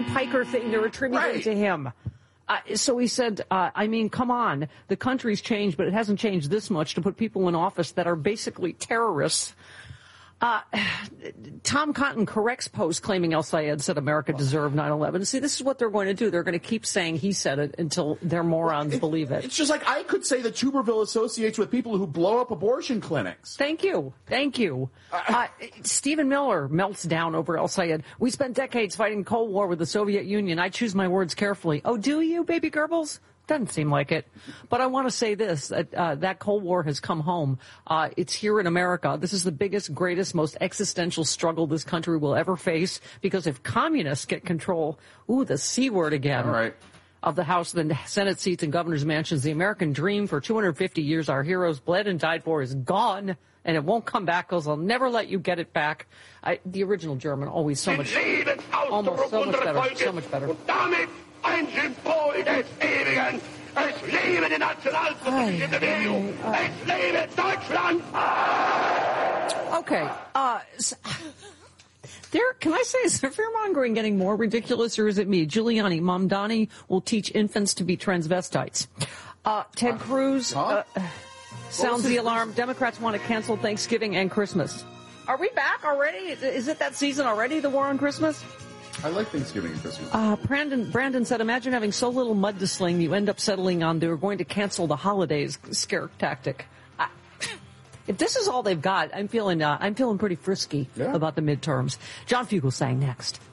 Piker thing they're attributing to him. So he said, I mean, come on. The country's changed, but it hasn't changed this much to put people in office that are basically terrorists. Tom Cotton corrects Post claiming El-Sayed said America deserved 9/11. See, this is what they're going to do. They're going to keep saying he said it until their morons believe it. It's just like I could say that Tuberville associates with people who blow up abortion clinics. Thank you. Thank you. Stephen Miller melts down over El-Sayed. We spent decades fighting the Cold War with the Soviet Union. I choose my words carefully. Oh, do you, baby Goebbels? Doesn't seem like it. But I want to say this, that Cold War has come home. It's here in America. This is the biggest, greatest, most existential struggle this country will ever face, because if communists get control, the C word again. All right. Of the House, the Senate seats, and governor's mansions, the American dream for 250 years our heroes bled and died for is gone, and it won't come back because I'll never let you get it back. The original German, always so much better. Ein Symbol des Ewigen. Es lebe die nationalsozialistische Bewegung. Es lebe Deutschland. Okay. Can I say, is there fear-mongering getting more ridiculous, or is it me? Giuliani, Mamdani will teach infants to be transvestites. Ted Cruz sounds the alarm. Democrats want to cancel Thanksgiving and Christmas. Are we back already? Is it that season already, the war on Christmas? I like Thanksgiving and Christmas. Brandon said, imagine having so little mud to sling, you end up settling on they're going to cancel the holidays scare tactic. If this is all they've got, I'm feeling pretty frisky about the midterms. John Fugelsang next.